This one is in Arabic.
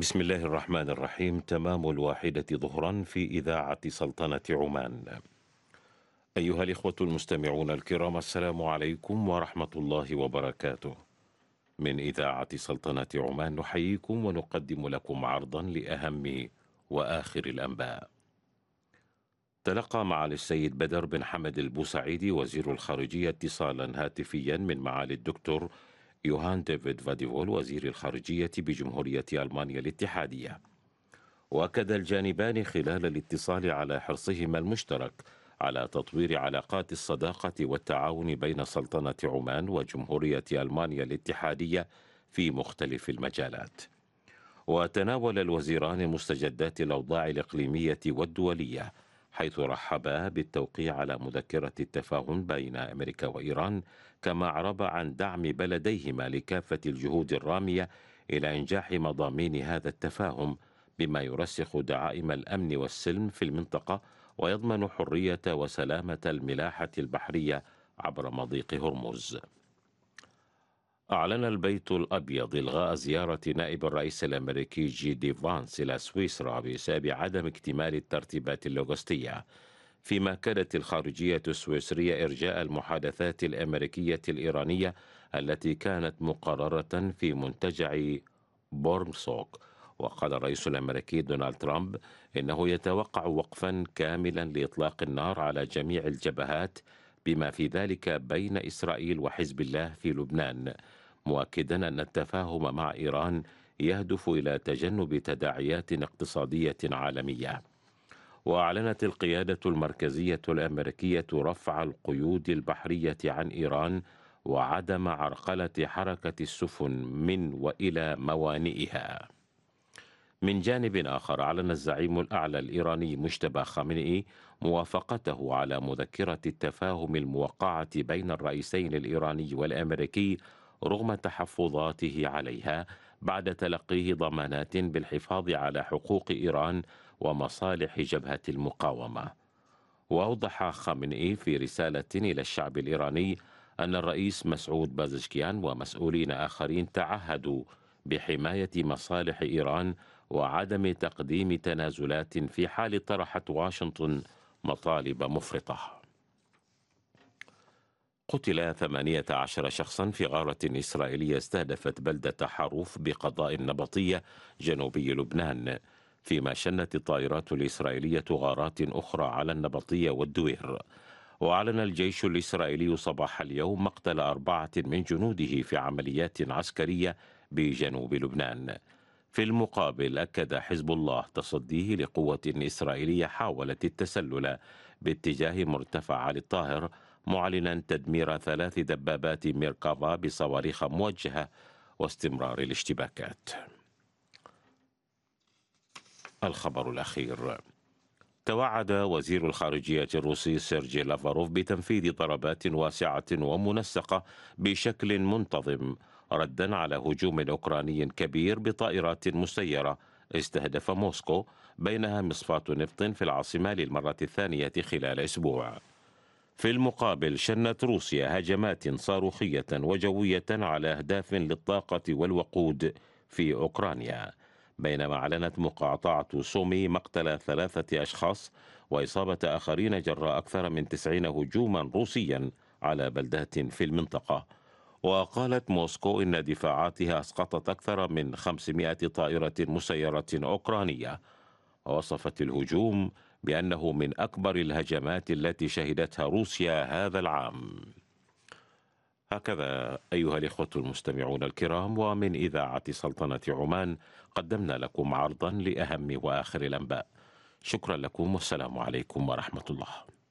بسم الله الرحمن الرحيم. تمام 1 ظهرا في إذاعة سلطنة عمان. أيها الإخوة المستمعون الكرام، السلام عليكم ورحمة الله وبركاته. من إذاعة سلطنة عمان نحييكم ونقدم لكم عرضا لأهم وآخر الأنباء. تلقى معالي السيد بدر بن حمد البوسعيدي وزير الخارجية اتصالا هاتفيا من معالي الدكتور يوهان ديفيد فاديفول وزير الخارجية بجمهورية ألمانيا الاتحادية. وأكد الجانبان خلال الاتصال على حرصهما المشترك على تطوير علاقات الصداقة والتعاون بين سلطنة عمان وجمهورية ألمانيا الاتحادية في مختلف المجالات. وتناول الوزيران مستجدات الأوضاع الإقليمية والدولية، حيث رحبا بالتوقيع على مذكرة التفاهم بين أمريكا وإيران، كما أعرب عن دعم بلديهما لكافة الجهود الرامية إلى إنجاح مضامين هذا التفاهم، بما يرسخ دعائم الأمن والسلم في المنطقة ويضمن حرية وسلامة الملاحة البحرية عبر مضيق هرمز. أعلن البيت الأبيض إلغاء زيارة نائب الرئيس الأمريكي جي دي فانس إلى سويسرا بسبب عدم اكتمال الترتيبات اللوجستية، فيما كانت الخارجية السويسرية إرجاء المحادثات الأمريكية الإيرانية التي كانت مقررة في منتجع بورمسوك. وقال الرئيس الأمريكي دونالد ترامب إنه يتوقع وقفا كاملا لإطلاق النار على جميع الجبهات بما في ذلك بين إسرائيل وحزب الله في لبنان، مؤكدا أن التفاهم مع إيران يهدف إلى تجنب تداعيات اقتصادية عالمية. وأعلنت القيادة المركزية الأمريكية رفع القيود البحرية عن إيران وعدم عرقلة حركة السفن من وإلى موانئها. من جانب آخر، أعلن الزعيم الأعلى الإيراني مجتبى خامنئي موافقته على مذكرة التفاهم الموقعة بين الرئيسين الإيراني والأمريكي رغم تحفظاته عليها، بعد تلقيه ضمانات بالحفاظ على حقوق إيران ومصالح جبهة المقاومة. وأوضح خامنئي في رسالة إلى الشعب الإيراني أن الرئيس مسعود بازشكيان ومسؤولين آخرين تعهدوا بحماية مصالح إيران وعدم تقديم تنازلات في حال طرحت واشنطن مطالب مفرطة. قتل 18 شخصا في غارة إسرائيلية استهدفت بلدة حروف بقضاء النبطية جنوبي لبنان، فيما شنت الطائرات الإسرائيلية غارات أخرى على النبطية والدوير. وأعلن الجيش الإسرائيلي صباح اليوم مقتل 4 من جنوده في عمليات عسكرية بجنوب لبنان. في المقابل، أكد حزب الله تصديه لقوة إسرائيلية حاولت التسلل باتجاه مرتفع علي الطاهر، معلنا تدمير 3 دبابات ميركافا بصواريخ موجهة واستمرار الاشتباكات. الخبر الأخير: توعد وزير الخارجية الروسي سيرجي لافاروف بتنفيذ ضربات واسعة ومنسقة بشكل منتظم ردا على هجوم أوكراني كبير بطائرات مسيرة استهدف موسكو، بينها مصفاة نفط في العاصمة للمرة الثانية خلال أسبوع. في المقابل، شنت روسيا هجمات صاروخية وجوية على أهداف للطاقة والوقود في أوكرانيا، بينما أعلنت مقاطعة سومي مقتل 3 أشخاص وإصابة آخرين جراء أكثر من 90 هجوما روسيا على بلدات في المنطقة. وقالت موسكو إن دفاعاتها أسقطت أكثر من 500 طائرة مسيرة أوكرانية، ووصفت الهجوم بأنه من أكبر الهجمات التي شهدتها روسيا هذا العام. هكذا أيها الإخوة المستمعون الكرام، ومن إذاعة سلطنة عمان قدمنا لكم عرضا لأهم وآخر الأنباء. شكرا لكم والسلام عليكم ورحمة الله.